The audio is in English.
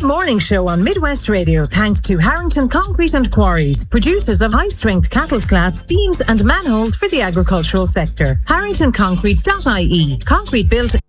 Mid-morning show on Midwest Radio thanks to Harrington Concrete and Quarries, producers of high-strength cattle slats, beams and manholes for the agricultural sector. HarringtonConcrete.ie. Concrete built